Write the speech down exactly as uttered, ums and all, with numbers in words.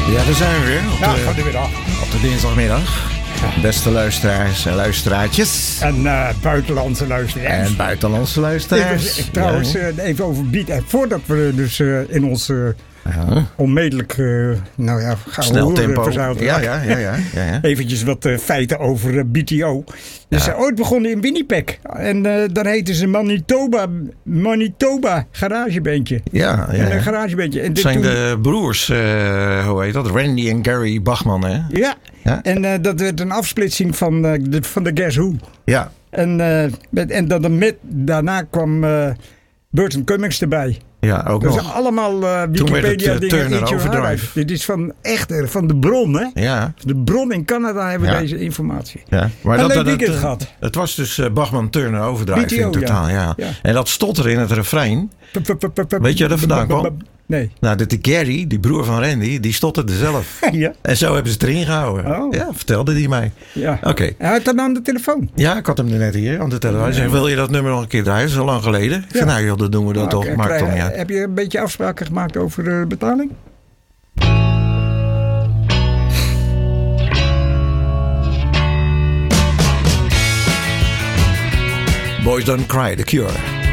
Ja, daar zijn we weer. Op Ja, de, gaat er weer af. op de dinsdagmiddag. Beste luisteraars en luisteraartjes. En uh, buitenlandse luisteraars. En buitenlandse luisteraars. Even, trouwens, ja. uh, even over Beat. Uh, voordat we dus uh, in ons uh, ja. onmiddellijk, uh, nou ja, gaan Snel horen, tempo. verzuild Ja, ja, ja, ja, ja, ja. Eventjes wat uh, feiten over uh, B T O. Dus Ja. uh, ooit begonnen in Winnipeg. En uh, dan heette ze Manitoba, Manitoba garagebandje. Ja, ja, En ja. een garagebandje. En Het dit zijn toen, de broers, uh, hoe heet dat? Randy en Gary Bachman, hè? Ja, Ja. en uh, dat werd een afsplitsing van, uh, de, van de Guess Who. Ja, En, uh, met, en dan met, daarna kwam uh, Burton Cummings erbij. ja, ook Dat nog. zijn allemaal uh, Toen werd het, Wikipedia uh, dingen. Turner Eat your heart Overdrive. out. Dit is van echt uh, van de bron, hè? Ja, De bron in Canada hebben Ja. deze informatie. ja. Maar Een leuk dat, weekend uh, gehad. Het was dus uh, Bachman Turner Overdrive B T O, in totaal, ja. ja. En dat stotteren in het refrein. Weet je waar dat vandaan kwam? Nee. Nou, dat die Gary, die broer van Randy, die stotterde zelf. Ja. En zo hebben ze het erin gehouden. Oh. Ja, vertelde hij mij. Ja. Oké. Hij had dan aan de telefoon. Ja, ik had hem er net hier aan de telefoon. Hij zei, wil je dat nummer nog een keer draaien? Dat is al lang geleden. Ik zei, Ja. nou joh, dat doen we dat Ah, toch. oké. Maakt Krijg- toch niet uit. Heb je een beetje afspraken gemaakt over de betaling? Boys Don't Cry, The Cure.